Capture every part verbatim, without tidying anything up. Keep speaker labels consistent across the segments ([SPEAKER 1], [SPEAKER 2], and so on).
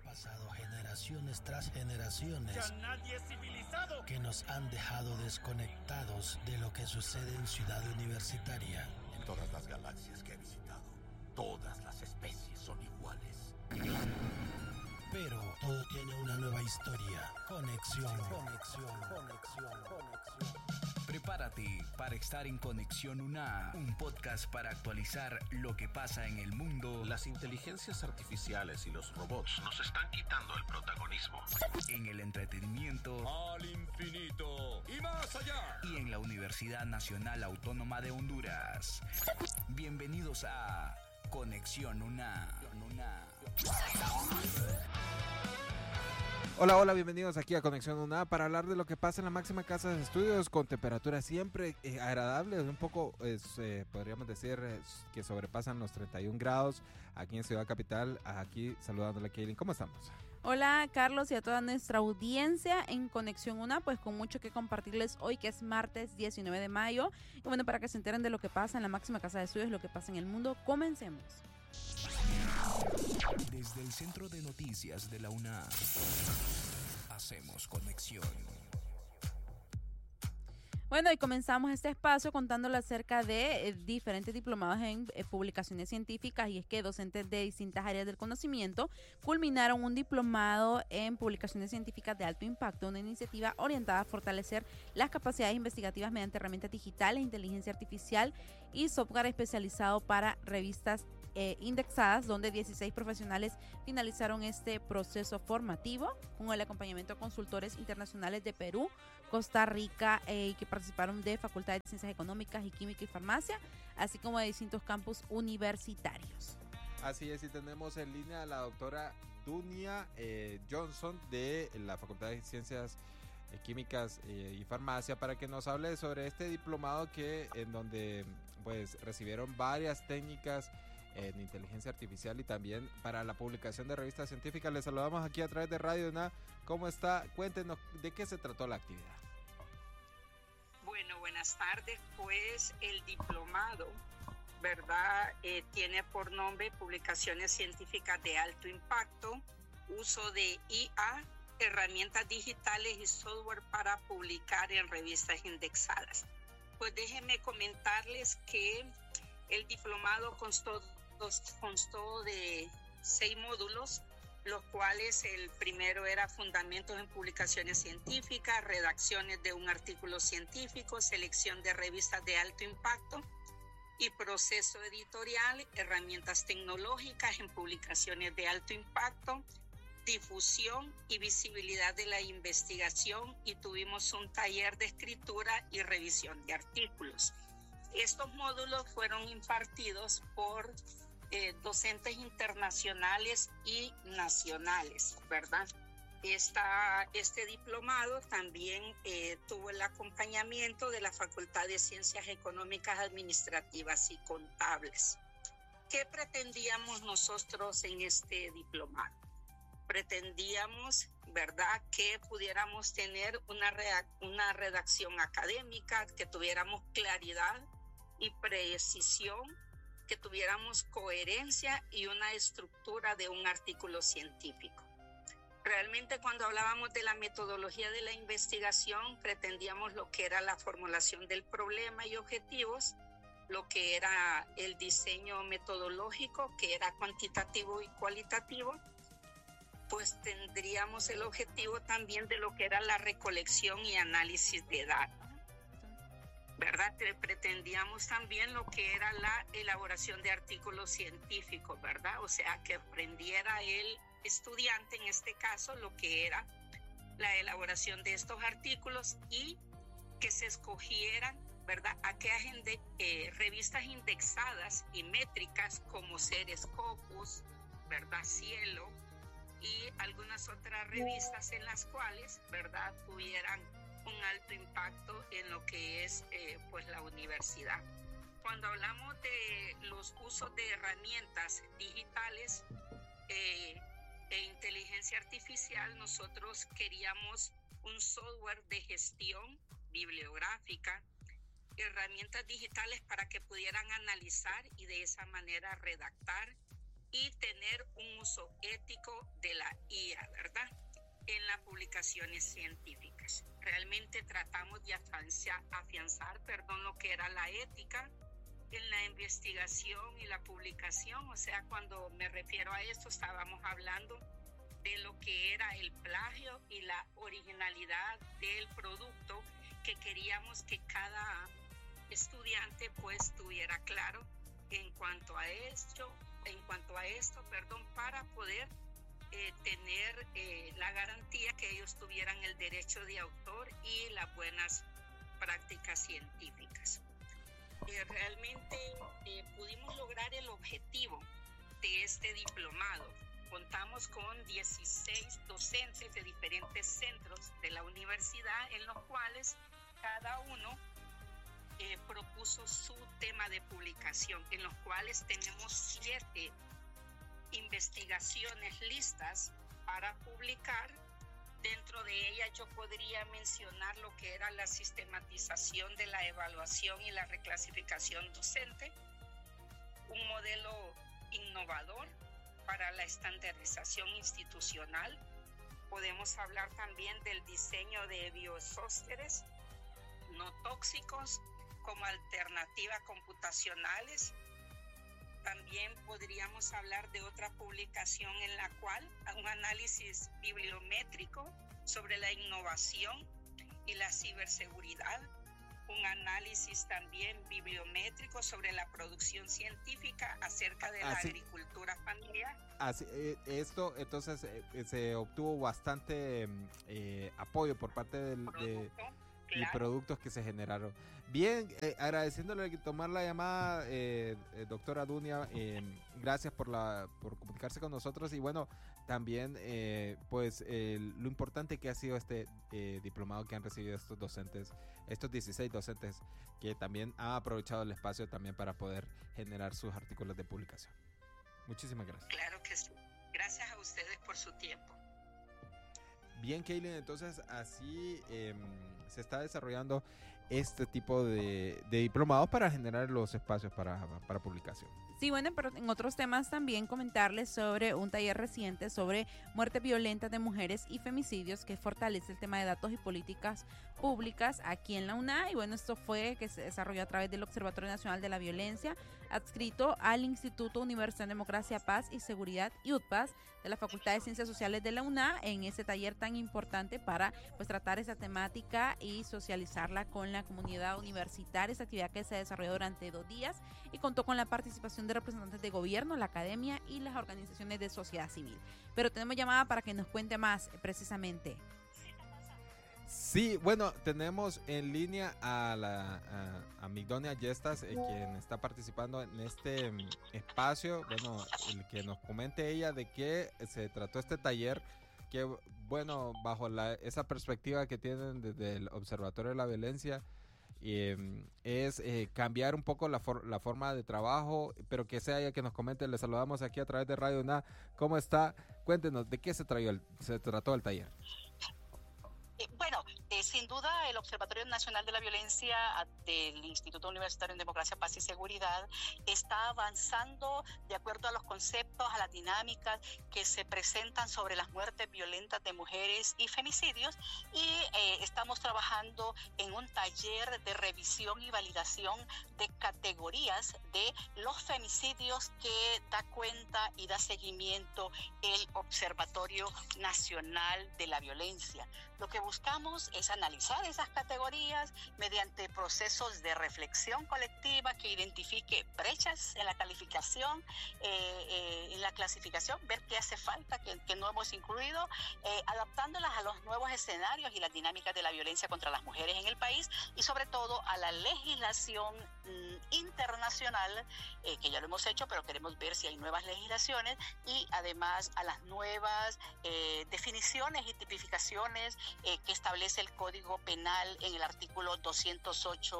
[SPEAKER 1] pasado generaciones tras generaciones.
[SPEAKER 2] ¡Ya nadie es civilizado!
[SPEAKER 1] Que nos han dejado desconectados de lo que sucede en Ciudad Universitaria.
[SPEAKER 3] En todas las galaxias que he visitado, todas las especies son iguales.
[SPEAKER 1] Pero todo tiene una nueva historia. Conexión, conexión, conexión, conexión.
[SPEAKER 4] Prepárate para estar en Conexión UNA, un podcast para actualizar lo que pasa en el mundo.
[SPEAKER 5] Las inteligencias artificiales y los robots nos están quitando el protagonismo.
[SPEAKER 4] En el entretenimiento.
[SPEAKER 2] ¡Al infinito y más allá!
[SPEAKER 4] Y en la Universidad Nacional Autónoma de Honduras. Bienvenidos a Conexión UNA.
[SPEAKER 6] Hola, hola, bienvenidos aquí a Conexión UNA para hablar de lo que pasa en la máxima casa de estudios con temperaturas siempre eh, agradables, un poco, es, eh, podríamos decir, eh, que sobrepasan los treinta y un grados aquí en Ciudad Capital. Aquí saludándole a Kaylin, ¿cómo estamos?
[SPEAKER 7] Hola Carlos y a toda nuestra audiencia en Conexión UNA, pues con mucho que compartirles hoy que es martes diecinueve de mayo. Y bueno, para que se enteren de lo que pasa en la máxima casa de estudios, lo que pasa en el mundo, comencemos.
[SPEAKER 4] Desde el Centro de Noticias de la UNA, hacemos conexión.
[SPEAKER 7] Bueno, y comenzamos este espacio contándole acerca de eh, diferentes diplomados en eh, publicaciones científicas, y es que docentes de distintas áreas del conocimiento culminaron un diplomado en publicaciones científicas de alto impacto, una iniciativa orientada a fortalecer las capacidades investigativas mediante herramientas digitales, inteligencia artificial y software especializado para revistas Eh, indexadas, donde dieciséis profesionales finalizaron este proceso formativo con el acompañamiento de consultores internacionales de Perú, Costa Rica, eh, que participaron de facultades de Ciencias Económicas y Química y Farmacia, así como de distintos campus universitarios.
[SPEAKER 6] Así es, y tenemos en línea a la doctora Dunia eh, Johnson de la Facultad de Ciencias eh, Químicas eh, y Farmacia para que nos hable sobre este diplomado que en donde pues recibieron varias técnicas en inteligencia artificial y también para la publicación de revistas científicas. Les saludamos aquí a través de Radio UNA. ¿Cómo está? Cuéntenos de qué se trató la actividad.
[SPEAKER 8] Bueno, buenas tardes. Pues el diplomado, ¿verdad? Eh, tiene por nombre Publicaciones Científicas de Alto Impacto, uso de I A, herramientas digitales y software para publicar en revistas indexadas. Pues déjenme comentarles que el diplomado constó constó de seis módulos, los cuales el primero era fundamentos en publicaciones científicas, redacciones de un artículo científico, selección de revistas de alto impacto y proceso editorial, herramientas tecnológicas en publicaciones de alto impacto, difusión y visibilidad de la investigación, y tuvimos un taller de escritura y revisión de artículos. Estos módulos fueron impartidos por eh, docentes internacionales y nacionales, ¿verdad? Esta, este diplomado también eh, tuvo el acompañamiento de la Facultad de Ciencias Económicas, Administrativas y Contables. ¿Qué pretendíamos nosotros en este diplomado? Pretendíamos, ¿verdad?, que pudiéramos tener una, redac- una redacción académica, que tuviéramos claridad y precisión, que tuviéramos coherencia y una estructura de un artículo científico. Realmente, cuando hablábamos de la metodología de la investigación, pretendíamos lo que era la formulación del problema y objetivos, lo que era el diseño metodológico, que era cuantitativo y cualitativo. Pues tendríamos el objetivo también de lo que era la recolección y análisis de datos, ¿verdad? Pretendíamos también lo que era la elaboración de artículos científicos, ¿verdad? O sea, que aprendiera el estudiante, en este caso, lo que era la elaboración de estos artículos y que se escogieran, ¿verdad?, aquellas inde- eh, revistas indexadas y métricas como Ceres Scopus, ¿verdad?, Cielo, y algunas otras revistas en las cuales, ¿verdad?, tuvieran un alto impacto en lo que es eh, pues la universidad. Cuando hablamos de los usos de herramientas digitales eh, e inteligencia artificial, nosotros queríamos un software de gestión bibliográfica, herramientas digitales para que pudieran analizar y de esa manera redactar y tener un uso ético de la I A, ¿verdad?, en las publicaciones científicas. Realmente tratamos de afianzar, afianzar perdón, lo que era la ética en la investigación y la publicación. O sea, cuando me refiero a esto, estábamos hablando de lo que era el plagio y la originalidad del producto, que queríamos que cada estudiante pues tuviera claro en cuanto a esto, en cuanto a esto, perdón, para poder eh, tener eh, la garantía que ellos tuvieran el derecho de autor y las buenas prácticas científicas. Eh, realmente eh, pudimos lograr el objetivo de este diplomado. Contamos con dieciséis docentes de diferentes centros de la universidad, en los cuales cada uno eh, propuso su tema de publicación, en los cuales tenemos siete investigaciones listas para publicar. Dentro de ellas yo podría mencionar lo que era la sistematización de la evaluación y la reclasificación docente, un modelo innovador para la estandarización institucional. Podemos hablar también del diseño de bioesósteres no tóxicos como alternativas computacionales. También podríamos hablar de otra publicación en la cual un análisis bibliométrico sobre la innovación y la ciberseguridad, un análisis también bibliométrico sobre la producción científica acerca de la
[SPEAKER 6] Así,
[SPEAKER 8] agricultura familiar.
[SPEAKER 6] Así, eh, esto entonces eh, se obtuvo bastante eh, apoyo por parte del, de
[SPEAKER 8] Claro.
[SPEAKER 6] y productos que se generaron. Bien, eh, agradeciéndole tomar la llamada, eh, eh, doctora Dunia, eh, gracias por la por comunicarse con nosotros y bueno, también eh, pues eh, lo importante que ha sido este eh, diplomado que han recibido estos docentes, estos dieciséis docentes que también han aprovechado el espacio también para poder generar sus artículos de publicación. Muchísimas gracias.
[SPEAKER 8] Claro que sí. Gracias a ustedes por su tiempo.
[SPEAKER 6] Bien, Kaylin, entonces así eh, se está desarrollando este tipo de, de diplomados para generar los espacios para, para publicación.
[SPEAKER 7] Sí, bueno, pero en otros temas también comentarles sobre un taller reciente sobre muertes violentas de mujeres y femicidios que fortalece el tema de datos y políticas públicas aquí en la UNA. Y bueno, esto fue que se desarrolló a través del Observatorio Nacional de la Violencia, adscrito al Instituto Universitario de Democracia, Paz y Seguridad, I U D P A S, de la Facultad de Ciencias Sociales de la UNA, en ese taller tan importante para pues tratar esa temática y socializarla con la comunidad universitaria. Esta actividad que se desarrolló durante dos días y contó con la participación de representantes de gobierno, la academia y las organizaciones de sociedad civil. Pero tenemos llamada para que nos cuente más eh, precisamente.
[SPEAKER 6] Sí, bueno, tenemos en línea a la a, a Migdonia Yestas, eh, quien está participando en este um, espacio. Bueno, el que nos comente ella de qué se trató este taller, que bueno, bajo la, esa perspectiva que tienen desde el Observatorio de la Violencia, eh, es eh, cambiar un poco la, for, la forma de trabajo, pero que sea ella que nos comente. Le saludamos aquí a través de Radio UNA. ¿Cómo está? Cuéntenos, ¿de qué se, trayó el, se trató el taller?
[SPEAKER 9] Eh, bueno, eh, sin duda el Observatorio Nacional de la Violencia del Instituto Universitario en Democracia, Paz y Seguridad está avanzando de acuerdo a los conceptos, a las dinámicas que se presentan sobre las muertes violentas de mujeres y femicidios, y eh, estamos trabajando en un taller de revisión y validación de categorías de los femicidios que da cuenta y da seguimiento el Observatorio Nacional de la Violencia. Lo que buscamos es analizar esas categorías mediante procesos de reflexión colectiva que identifique brechas en la calificación, eh, eh, en la clasificación, ver qué hace falta, que, que no hemos incluido, eh, adaptándolas a los nuevos escenarios y las dinámicas de la violencia contra las mujeres en el país y sobre todo a la legislación mm, internacional, eh, que ya lo hemos hecho, pero queremos ver si hay nuevas legislaciones, y además a las nuevas eh, definiciones y tipificaciones eh, que establece el Código Penal en el artículo doscientos ocho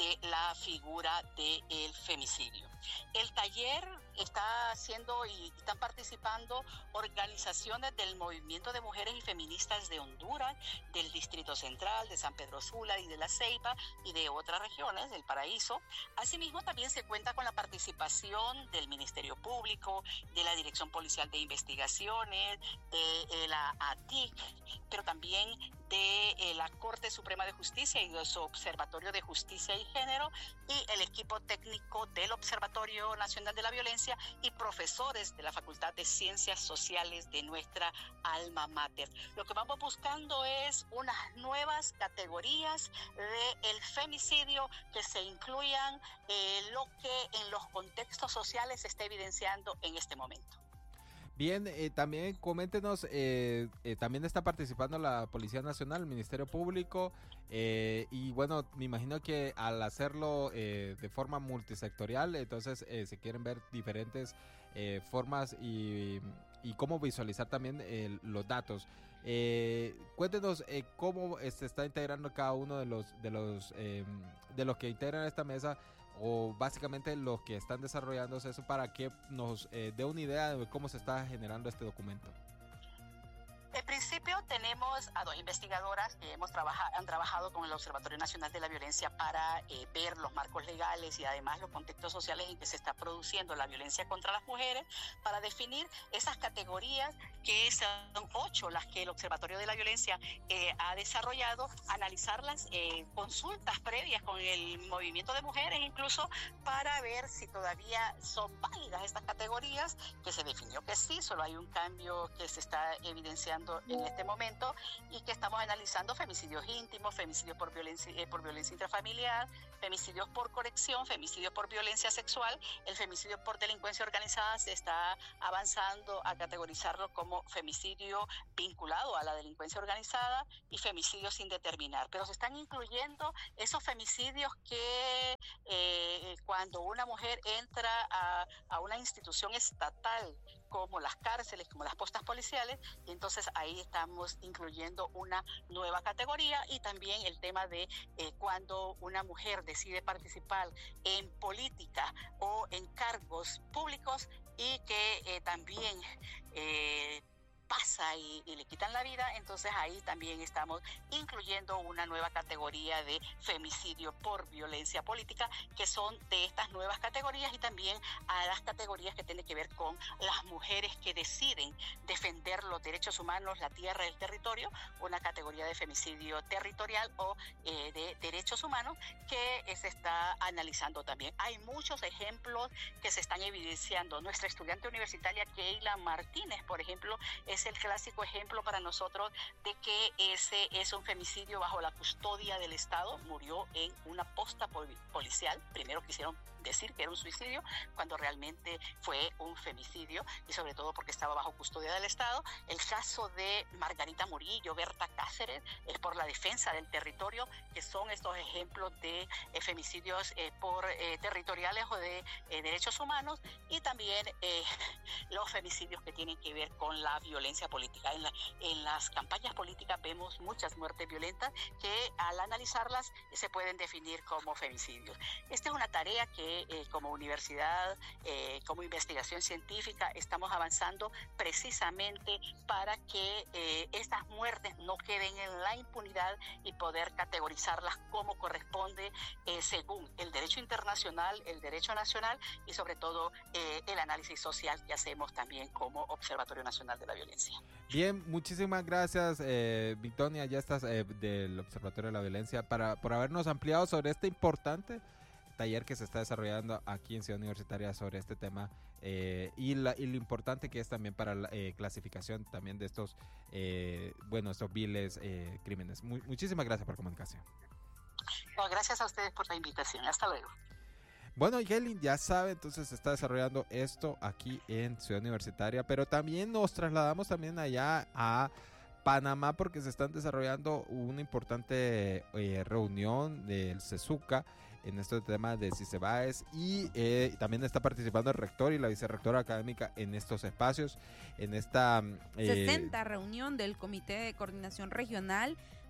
[SPEAKER 9] de la figura del femicidio. El taller está haciendo y están participando organizaciones del Movimiento de Mujeres y Feministas de Honduras, del Distrito Central, de San Pedro Sula y de La Ceiba y de otras regiones del Paraíso. Asimismo, también se cuenta con la participación del Ministerio Público, de la Dirección Policial de Investigaciones, de la A T I C, pero también de eh, la Corte Suprema de Justicia y de su Observatorio de Justicia y Género y el equipo técnico del Observatorio Nacional de la Violencia y profesores de la Facultad de Ciencias Sociales de nuestra alma mater. Lo que vamos buscando es unas nuevas categorías del femicidio que se incluyan eh, lo que en los contextos sociales se está evidenciando en este momento.
[SPEAKER 6] Bien, eh, también coméntenos, eh, eh, también está participando la Policía Nacional, el Ministerio Público, eh, y bueno, me imagino que al hacerlo eh, de forma multisectorial, entonces eh, se quieren ver diferentes eh, formas y, y cómo visualizar también eh, los datos. Eh, cuéntenos eh, cómo se está integrando cada uno de los de los eh, de los que integran esta mesa, o básicamente los que están desarrollándose eso, para que nos eh, dé una idea de cómo se está generando este documento.
[SPEAKER 9] En principio tenemos a dos investigadoras que hemos trabaja, han trabajado con el Observatorio Nacional de la Violencia para eh, ver los marcos legales y además los contextos sociales en que se está produciendo la violencia contra las mujeres, para definir esas categorías, que son ocho las que el Observatorio de la Violencia eh, ha desarrollado, analizarlas, eh, consultas previas con el movimiento de mujeres, incluso para ver si todavía son válidas estas categorías, que se definió que sí, solo hay un cambio que se está evidenciando en este momento, y que estamos analizando femicidios íntimos, femicidios por violencia, eh, por violencia intrafamiliar, femicidios por corrección, femicidios por violencia sexual. El femicidio por delincuencia organizada se está avanzando a categorizarlo como femicidio vinculado a la delincuencia organizada y femicidio sin determinar, pero se están incluyendo esos femicidios que eh, cuando una mujer entra a, a una institución estatal como las cárceles, como las postas policiales, y entonces ahí estamos incluyendo una nueva categoría, y también el tema de eh, cuando una mujer decide participar en política o en cargos públicos y que eh, también eh, pasa y, y le quitan la vida, entonces ahí también estamos incluyendo una nueva categoría de femicidio por violencia política, que son de estas nuevas categorías, y también a las categorías que tienen que ver con las mujeres que deciden defender los derechos humanos, la tierra, el territorio, una categoría de femicidio territorial o eh, de derechos humanos que eh, se está analizando también. Hay muchos ejemplos que se están evidenciando. Nuestra estudiante universitaria Keila Martínez, por ejemplo, es el clásico ejemplo para nosotros de que ese es un femicidio bajo la custodia del Estado. Murió en una posta policial. Primero quisieron decir que era un suicidio, cuando realmente fue un femicidio, y sobre todo porque estaba bajo custodia del Estado. El caso de Margarita Murillo, Berta Cáceres, es por la defensa del territorio, que son estos ejemplos de eh, femicidios eh, por eh, territoriales o de eh, derechos humanos, y también eh, los femicidios que tienen que ver con la violencia política. En, la, en las campañas políticas vemos muchas muertes violentas que al analizarlas se pueden definir como femicidios. Esta es una tarea que Eh, como universidad, eh, como investigación científica, estamos avanzando precisamente para que eh, estas muertes no queden en la impunidad y poder categorizarlas como corresponde eh, según el derecho internacional, el derecho nacional y sobre todo eh, el análisis social que hacemos también como Observatorio Nacional de la Violencia.
[SPEAKER 6] Bien, muchísimas gracias, eh, Victoria, ya estás eh, del Observatorio de la Violencia, para por habernos ampliado sobre este importante taller que se está desarrollando aquí en Ciudad Universitaria sobre este tema, eh, y, la, y lo importante que es también para la eh, clasificación también de estos, eh, bueno, estos viles eh, crímenes. Muy, muchísimas gracias por la comunicación.
[SPEAKER 9] No, gracias a ustedes por la invitación. Hasta luego.
[SPEAKER 6] Bueno, Yelin, ya sabe, entonces se está desarrollando esto aquí en Ciudad Universitaria, pero también nos trasladamos también allá a Panamá, porque se están desarrollando una importante eh, reunión del CESUCA en este tema de CICEBAES, y eh, también está participando el rector y la vicerrectora académica en estos espacios, en esta...
[SPEAKER 7] Eh, sesenta reunión del Comité de Coordinación Regional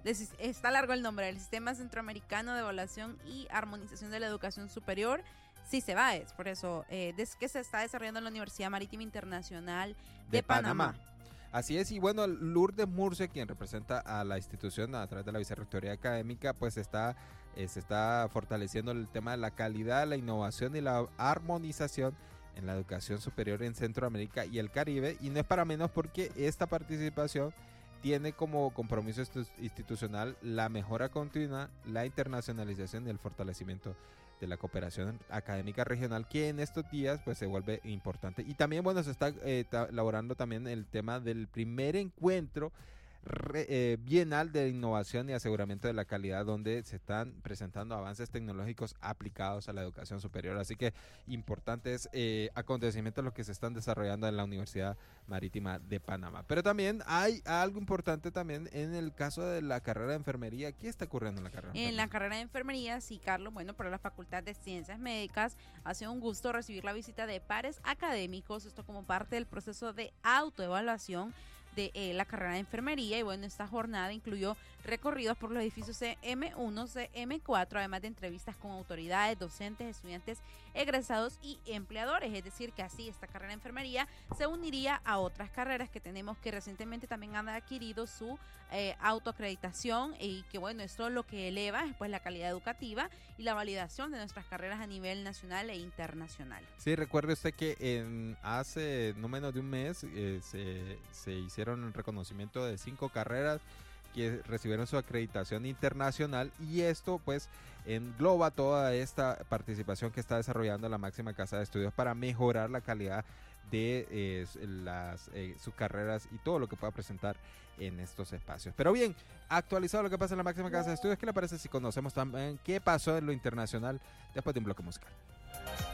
[SPEAKER 7] de, está largo el nombre, del Sistema Centroamericano de Evaluación y Armonización de la Educación Superior, CICEBAES, por eso, eh, es que se está desarrollando en la Universidad Marítima Internacional de, de Panamá.
[SPEAKER 6] Panamá. Así es, y bueno, Lourdes Murcia, quien representa a la institución a través de la Vicerrectoría Académica, pues está, eh, se está fortaleciendo el tema de la calidad, la innovación y la armonización en la educación superior en Centroamérica y el Caribe, y no es para menos porque esta participación tiene como compromiso institucional la mejora continua, la internacionalización y el fortalecimiento de la cooperación académica regional, que en estos días pues se vuelve importante. Y también, bueno, se está eh, elaborando también el tema del primer encuentro Re, eh, bienal de innovación y aseguramiento de la calidad, donde se están presentando avances tecnológicos aplicados a la educación superior. Así que importantes eh, acontecimientos los que se están desarrollando en la Universidad Marítima de Panamá. Pero también hay algo importante también en el caso de la carrera de enfermería. ¿Qué está ocurriendo en la carrera de enfermería?
[SPEAKER 7] En la carrera de enfermería, sí, Carlos, bueno, para la Facultad de Ciencias Médicas ha sido un gusto recibir la visita de pares académicos, esto como parte del proceso de autoevaluación de eh, la carrera de enfermería. Y bueno, esta jornada incluyó recorridos por los edificios C M uno, C M cuatro, además de entrevistas con autoridades, docentes, estudiantes, egresados y empleadores. Es decir, que así esta carrera de enfermería se uniría a otras carreras que tenemos que recientemente también han adquirido su eh, autoacreditación, y que bueno, esto lo que eleva es pues la calidad educativa y la validación de nuestras carreras a nivel nacional e internacional.
[SPEAKER 6] Sí, recuerde usted que en hace no menos de un mes eh, se, se hicieron el reconocimiento de cinco carreras que recibieron su acreditación internacional, y esto pues engloba toda esta participación que está desarrollando la máxima casa de estudios para mejorar la calidad de eh, las eh, sus carreras y todo lo que pueda presentar en estos espacios. Pero bien, actualizado lo que pasa en la máxima casa de estudios, ¿qué le parece si conocemos también qué pasó en lo internacional después de un bloque musical?